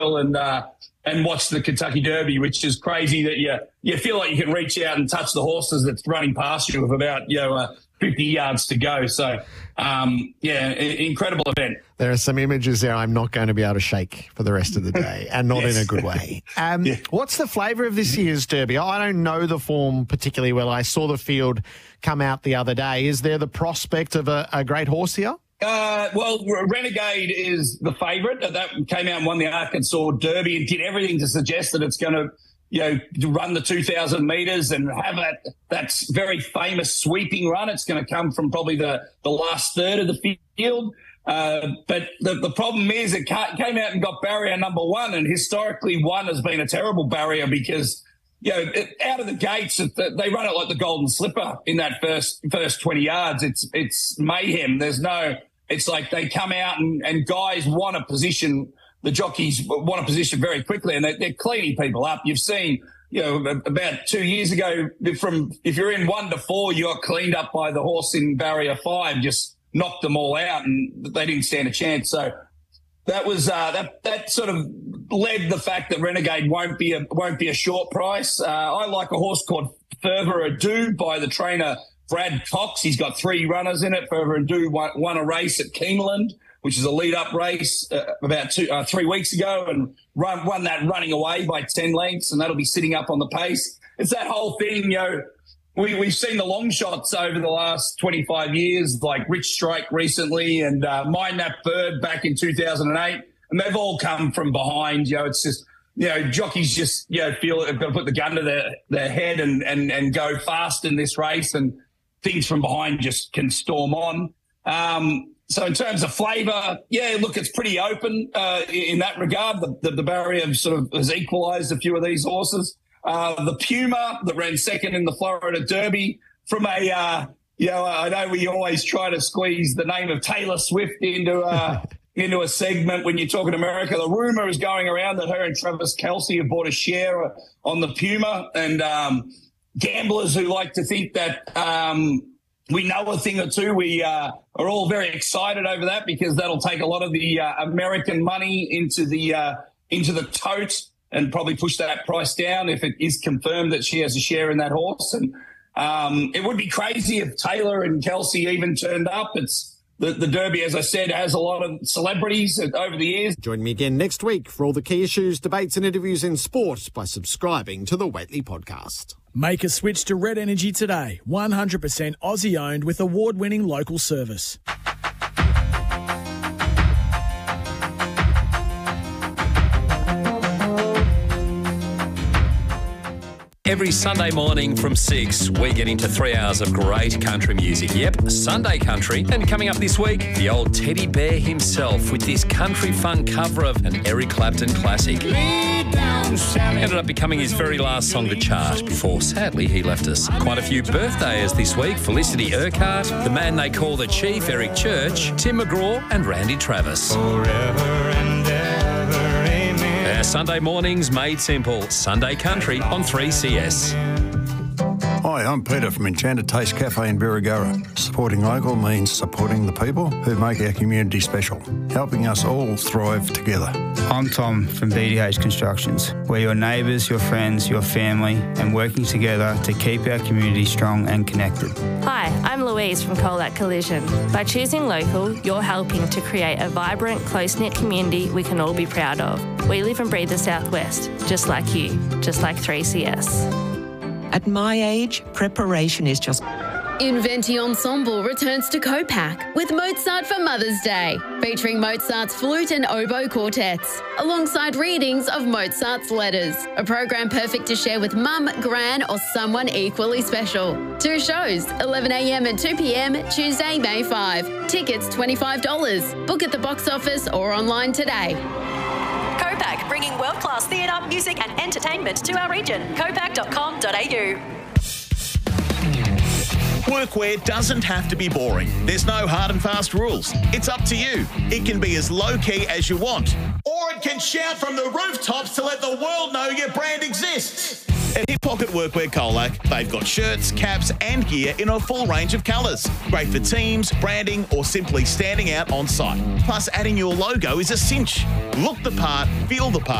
and watch the Kentucky Derby, which is crazy that you feel like you can reach out and touch the horses that's running past you with about 50 yards to go. So, incredible event. There are some images there I'm not going to be able to shake for the rest of the day, and not in a good way. What's the flavour of this year's Derby? I don't know the form particularly well. I saw the field come out the other day. Is there the prospect of a great horse here? Well, Renegade is the favourite. That came out and won the Arkansas Derby and did everything to suggest that it's going to, run the 2,000 metres and have that very famous sweeping run. It's going to come from probably the last third of the field. But the problem is it came out and got barrier number 1, and historically 1 has been a terrible barrier because, out of the gates, they run it like the Golden Slipper in that first 20 yards. It's mayhem. It's like they come out and guys want to position, the jockeys want to position very quickly, and they're cleaning people up. You've seen, about 2 years ago, if you're in 1 to 4, you got cleaned up by the horse in barrier 5, just knocked them all out, and they didn't stand a chance. So that was that sort of led the fact that Renegade won't be a short price. I like a horse called Further Ado by the trainer Brad Cox. He's got 3 runners in it. Further Ado won a race at Keeneland, which is a lead-up race about 3 weeks ago, and won that running away by 10 lengths, and that'll be sitting up on the pace. It's that whole thing, we've seen the long shots over the last 25 years, like Rich Strike recently and Mind That Bird back in 2008, and they've all come from behind. It's just, jockeys just, feel they've got to put the gun to their head and go fast in this race, and things from behind just can storm on. So in terms of flavour, it's pretty open in that regard. The barrier sort of has equalised a few of these horses. The Puma that ran second in the Florida Derby from I know we always try to squeeze the name of Taylor Swift into a segment when you're talking America. The rumour is going around that her and Travis Kelce have bought a share on the Puma, and gamblers who like to think that we know a thing or two, we are all very excited over that because that'll take a lot of the American money into the tote and probably push that price down if it is confirmed that she has a share in that horse. And it would be crazy if Taylor and Kelce even turned up. It's the Derby, as I said, has a lot of celebrities over the years. Join me again next week for all the key issues, debates and interviews in sport by subscribing to the Waitley Podcast. Make a switch to Red Energy today. 100% Aussie owned with award-winning local service. Every Sunday morning from 6, we get into 3 hours of great country music. Yep, Sunday country. And coming up this week, the old Teddy Bear himself with this country fun cover of an Eric Clapton classic. Ended up becoming his very last song to chart before, sadly, he left us. Quite a few birthdays this week. Felicity Urquhart, the man they call the Chief, Eric Church, Tim McGraw and Randy Travis. Forever and ever, amen. Sunday mornings made simple. Sunday country on 3CS. Hi, I'm Peter from Enchanted Taste Cafe in Birregurra. Supporting local means supporting the people who make our community special, helping us all thrive together. I'm Tom from BDH Constructions. We're your neighbours, your friends, your family, and working together to keep our community strong and connected. Hi, I'm Louise from Colac Collision. By choosing local, you're helping to create a vibrant, close-knit community we can all be proud of. We live and breathe the Southwest, just like you, just like 3CS. At my age, preparation is just... Inventi Ensemble returns to Copac with Mozart for Mother's Day, featuring Mozart's flute and oboe quartets, alongside readings of Mozart's letters, a program perfect to share with mum, gran or someone equally special. 2 shows, 11 a.m. and 2 p.m, Tuesday, May 5. Tickets $25. Book at the box office or online today. Copac, bringing world-class theatre, music and entertainment to our region. Copac.com.au. Workwear doesn't have to be boring. There's no hard and fast rules. It's up to you. It can be as low-key as you want. Or it can shout from the rooftops to let the world know your brand exists. At Hip Pocket Workwear Colac, they've got shirts, caps and gear in a full range of colours. Great for teams, branding or simply standing out on site. Plus, adding your logo is a cinch. Look the part, feel the part.